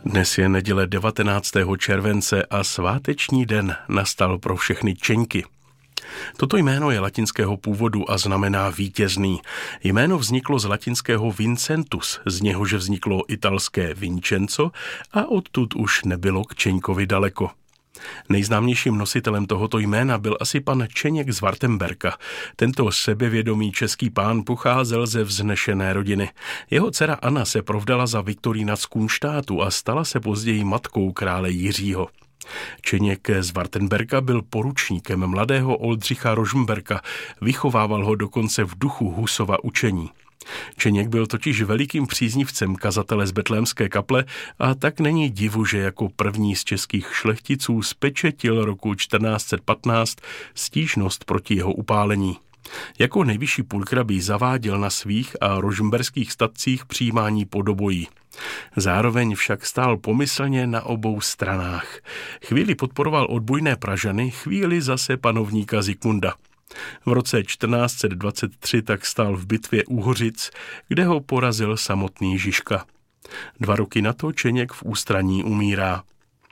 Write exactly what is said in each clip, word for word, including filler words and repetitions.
Dnes je neděle devatenáctého července a sváteční den nastal pro všechny Čeňky. Toto jméno je latinského původu a znamená vítězný. Jméno vzniklo z latinského Vincentus, z něhož vzniklo italské Vincenzo a odtud už nebylo k Čeňkovi daleko. Nejznámějším nositelem tohoto jména byl asi pan Čeněk z Wartenberka. Tento sebevědomý český pán pocházel ze vznešené rodiny. Jeho dcera Anna se provdala za Viktorína z Kunštátu a stala se později matkou krále Jiřího. Čeněk z Wartenberka byl poručníkem mladého Oldřicha Rožmberka, vychovával ho dokonce v duchu Husova učení. Čeněk byl totiž velikým příznivcem kazatele z Betlémské kaple a tak není divu, že jako první z českých šlechticů spečetil roku čtrnáct set patnáct stížnost proti jeho upálení. Jako nejvyšší pulkrabí zaváděl na svých a rožmberských statcích přijímání podobojí. Zároveň však stál pomyslně na obou stranách. Chvíli podporoval odbojné Pražany, chvíli zase panovníka Zikmunda. V roce čtrnáct set dvacet tři tak stál v bitvě u Hořic, kde ho porazil samotný Žižka. Dva roky na to Čeněk v ústraní umírá.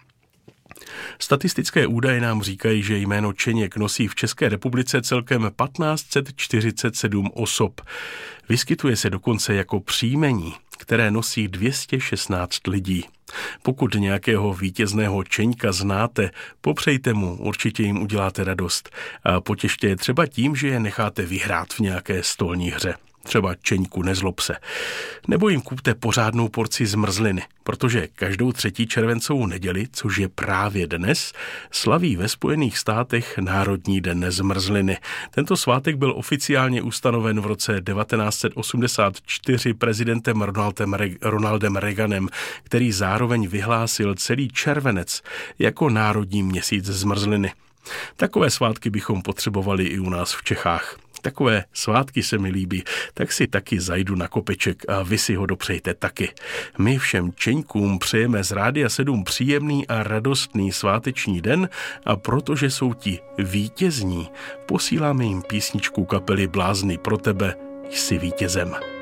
Statistické údaje nám říkají, že jméno Čeněk nosí v České republice celkem tisíc pět set čtyřicet sedm osob. Vyskytuje se dokonce jako příjmení, které nosí dvě stě šestnáct lidí. Pokud nějakého vítězného Čeňka znáte, popřejte mu, určitě jim uděláte radost. A potěšte je třeba tím, že je necháte vyhrát v nějaké stolní hře. Třeba Čeňku nezlob se. Nebo jim kupte pořádnou porci zmrzliny, protože každou třetí červencovou neděli, což je právě dnes, slaví ve Spojených státech Národní den zmrzliny. Tento svátek byl oficiálně ustanoven v roce devatenáct set osmdesát čtyři prezidentem Ronaldem, Re- Ronaldem Reaganem, který zároveň vyhlásil celý červenec jako národní měsíc zmrzliny. Takové svátky bychom potřebovali i u nás v Čechách. Takové svátky se mi líbí, tak si taky zajdu na kopeček a vy si ho dopřejte taky. My všem Čeňkům přejeme z Rádia sedm příjemný a radostný sváteční den a protože jsou ti vítězní, posíláme jim písničku kapely Blázni pro tebe, jsi vítězem.